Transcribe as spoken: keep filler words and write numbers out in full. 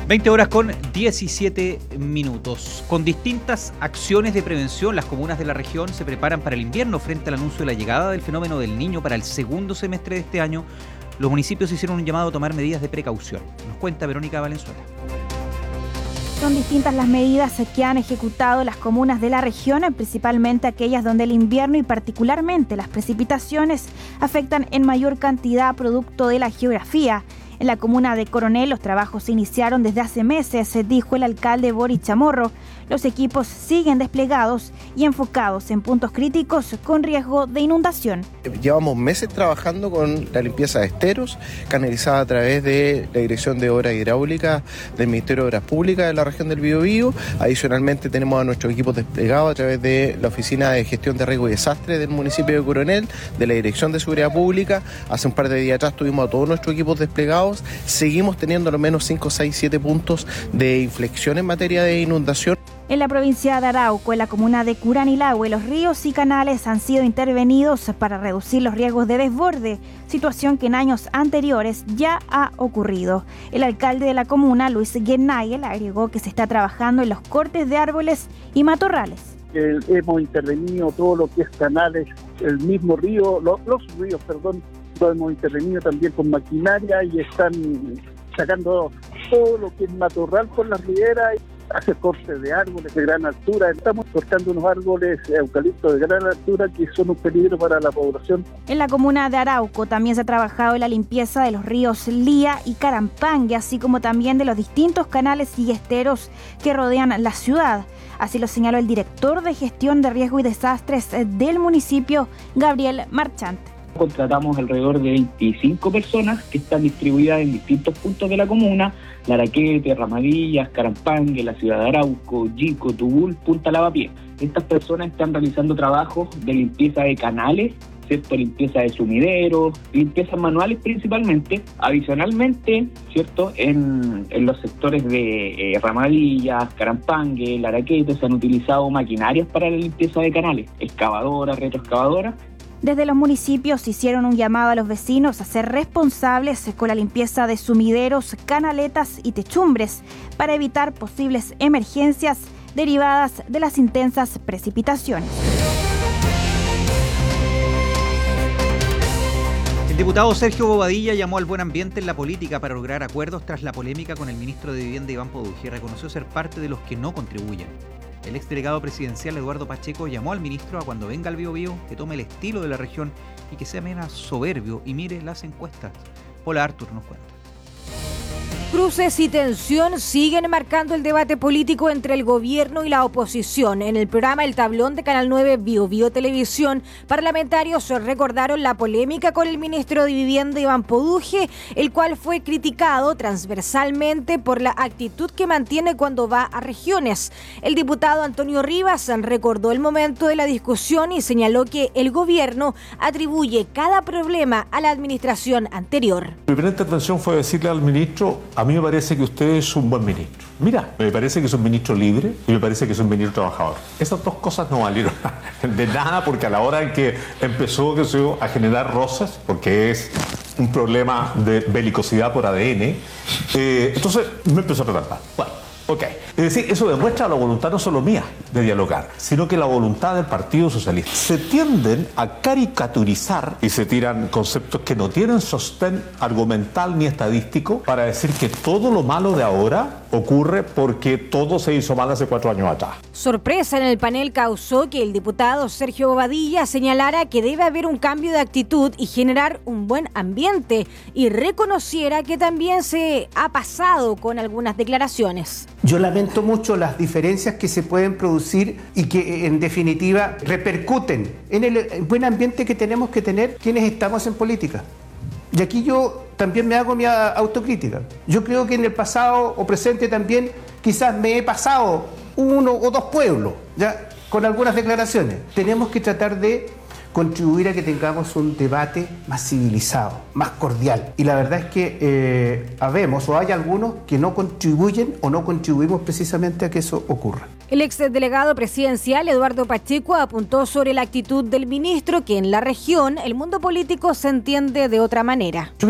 veinte horas con diecisiete minutos. Con distintas acciones de prevención, las comunas de la región se preparan para el invierno. Frente al anuncio de la llegada del fenómeno del Niño para el segundo semestre de este año, los municipios hicieron un llamado a tomar medidas de precaución. Nos cuenta Verónica Valenzuela. Son distintas las medidas que han ejecutado las comunas de la región, principalmente aquellas donde el invierno y particularmente las precipitaciones afectan en mayor cantidad producto de la geografía. En la comuna de Coronel los trabajos se iniciaron desde hace meses, dijo el alcalde Boris Chamorro. Los equipos siguen desplegados y enfocados en puntos críticos con riesgo de inundación. Llevamos meses trabajando con la limpieza de esteros, canalizada a través de la Dirección de Obras Hidráulicas del Ministerio de Obras Públicas de la región del Biobío. Adicionalmente tenemos a nuestros equipos desplegados a través de la Oficina de Gestión de Riesgo y Desastre del municipio de Coronel, de la Dirección de Seguridad Pública. Hace un par de días atrás tuvimos a todos nuestros equipos desplegados. Seguimos teniendo al menos cinco, seis, siete puntos de inflexión en materia de inundación. En la provincia de Arauco, en la comuna de Curanilahue, los ríos y canales han sido intervenidos para reducir los riesgos de desborde, situación que en años anteriores ya ha ocurrido. El alcalde de la comuna, Luis Guernagel, agregó que se está trabajando en los cortes de árboles y matorrales. Eh, hemos intervenido todo lo que es canales, el mismo río, los, los ríos, perdón, lo hemos intervenido también con maquinaria y están sacando todo lo que es matorral por las riberas. Hace cortes de árboles de gran altura. Estamos cortando unos árboles eucaliptos de gran altura que son un peligro para la población. En la comuna de Arauco también se ha trabajado en la limpieza de los ríos Lía y Carampangue, así como también de los distintos canales y esteros que rodean la ciudad. Así lo señaló el director de Gestión de Riesgo y Desastres del municipio, Gabriel Marchant. Contratamos alrededor de veinticinco personas que están distribuidas en distintos puntos de la comuna: Laraquete, Ramadillas, Carampangue, la ciudad de Arauco, Yico, Tubul, Punta Lavapié. Estas personas están realizando trabajos de limpieza de canales, ¿cierto? Limpieza de sumideros, limpiezas manuales principalmente. Adicionalmente, ¿cierto? En, en los sectores de eh, Ramadillas, Carampangue, Laraquete se han utilizado maquinarias para la limpieza de canales, excavadoras, retroexcavadoras. Desde los municipios hicieron un llamado a los vecinos a ser responsables con la limpieza de sumideros, canaletas y techumbres para evitar posibles emergencias derivadas de las intensas precipitaciones. El diputado Sergio Bobadilla llamó al buen ambiente en la política para lograr acuerdos tras la polémica con el ministro de Vivienda Iván Poduje. Reconoció ser parte de los que no contribuyen. El exdelegado presidencial Eduardo Pacheco llamó al ministro a cuando venga al Biobío que tome el estilo de la región y que sea menos soberbio y mire las encuestas. Hola, Artur nos cuenta. Cruces y tensión siguen marcando el debate político entre el gobierno y la oposición. En el programa El Tablón de Canal nueve Biobío Televisión, parlamentarios recordaron la polémica con el ministro de Vivienda Iván Poduje, el cual fue criticado transversalmente por la actitud que mantiene cuando va a regiones. El diputado Antonio Rivas recordó el momento de la discusión y señaló que el gobierno atribuye cada problema a la administración anterior. Mi primera intervención fue decirle al ministro: a mí me parece que usted es un buen ministro. Mira, me parece que es un ministro libre y me parece que es un ministro trabajador. Esas dos cosas no valieron de nada, porque a la hora en que empezó que se a generar roces, porque es un problema de belicosidad por A D N, eh, entonces me empezó a tratar. Bueno, ok. Es decir, eso demuestra la voluntad no solo mía de dialogar, sino que la voluntad del Partido Socialista. Se tienden a caricaturizar y se tiran conceptos que no tienen sostén argumental ni estadístico para decir que todo lo malo de ahora ocurre porque todo se hizo mal hace cuatro años atrás. Sorpresa en el panel causó que el diputado Sergio Bobadilla señalara que debe haber un cambio de actitud y generar un buen ambiente, y reconociera que también se ha pasado con algunas declaraciones. Yo lamento mucho las diferencias que se pueden producir y que en definitiva repercuten en el buen ambiente que tenemos que tener quienes estamos en política. Y aquí yo también me hago mi autocrítica. Yo creo que en el pasado o presente también quizás me he pasado uno o dos pueblos, ya, con algunas declaraciones. Tenemos que tratar de contribuir a que tengamos un debate más civilizado, más cordial. Y la verdad es que eh, habemos o hay algunos que no contribuyen o no contribuimos precisamente a que eso ocurra. El exdelegado presidencial Eduardo Pacheco apuntó sobre la actitud del ministro, que en la región el mundo político se entiende de otra manera.